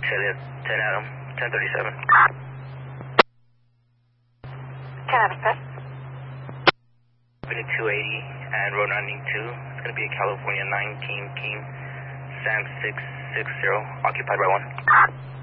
10 Adam, 1037. 10 Adam, pass. Opening 280 and road 92. It's going to be a California 19 King, Sam 660, occupied by 1.